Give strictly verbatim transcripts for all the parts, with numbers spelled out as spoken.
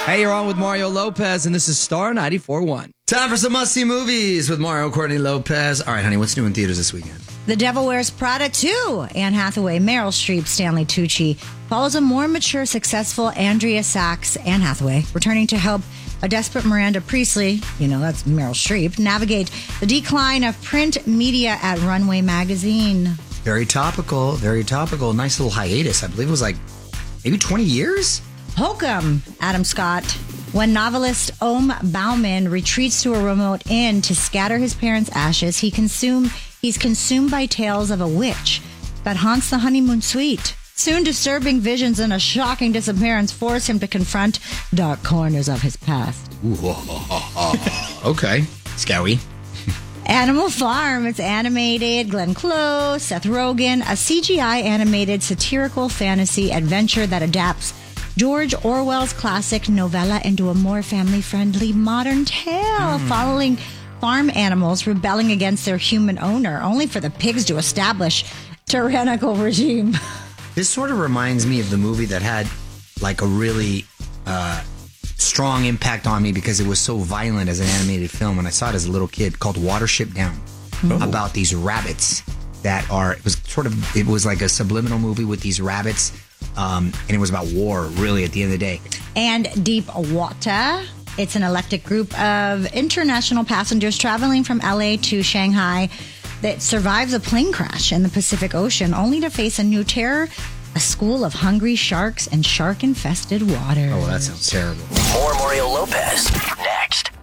Hey, you're on with Mario Lopez, and this is Star ninety-four point one. Time for some must-see movies with Mario Courtney Lopez. All right, honey, what's new in theaters this weekend? The Devil Wears Prada two. Anne Hathaway, Meryl Streep, Stanley Tucci follows a more mature, successful Andrea Sachs, Anne Hathaway, returning to help a desperate Miranda Priestley, you know, that's Meryl Streep, navigate the decline of print media at Runway Magazine. Very topical, very topical. Nice little hiatus. I believe it was like maybe twenty years? Hokum, Adam Scott. When novelist Ohm Bauman retreats to a remote inn to scatter his parents' ashes, he consume, he's consumed by tales of a witch that haunts the honeymoon suite. Soon disturbing visions and a shocking disappearance force him to confront dark corners of his past. Ooh, okay. Scary. Animal Farm, it's animated. Glenn Close, Seth Rogen, a C G I animated satirical fantasy adventure that adapts George Orwell's classic novella into a more family-friendly modern tale, mm. following farm animals rebelling against their human owner, only for the pigs to establish tyrannical regime. This sort of reminds me of the movie that had like a really uh, strong impact on me because it was so violent as an animated film. And I saw it as a little kid, called Watership Down, oh. about these rabbits that are, it was sort of, it was like a subliminal movie with these rabbits. Um, and it was about war, really, at the end of the day. And Deep Water. It's an eclectic group of international passengers traveling from L A to Shanghai that survives a plane crash in the Pacific Ocean, only to face a new terror, a school of hungry sharks and shark-infested water. Oh, well, that sounds terrible. More Mario Lopez, next.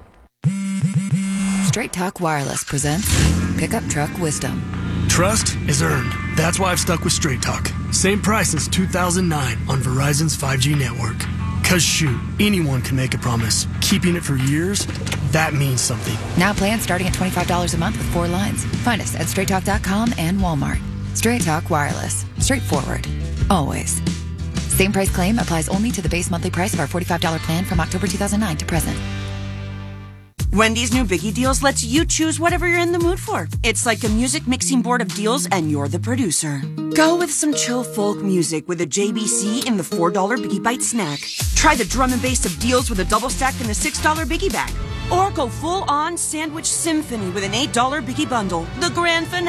Straight Talk Wireless presents Pickup Truck Wisdom. Trust is earned. That's why I've stuck with Straight Talk. Same price since two thousand nine on Verizon's five G network. Cause shoot, anyone can make a promise. Keeping it for years, that means something. Now plans starting at twenty-five dollars a month with four lines. Find us at straight talk dot com and Walmart. Straight Talk Wireless. Straightforward. Always. Same price claim applies only to the base monthly price of our forty-five dollars plan from October two thousand nine to present. Wendy's new Biggie Deals lets you choose whatever you're in the mood for. It's like a music mixing board of deals, and you're the producer. Go with some chill folk music with a J B C in the four dollar Biggie Bite snack. Try the drum and bass of deals with a double stack in the six dollar Biggie bag. Or go full-on sandwich symphony with an eight dollar Biggie bundle. The grand finale.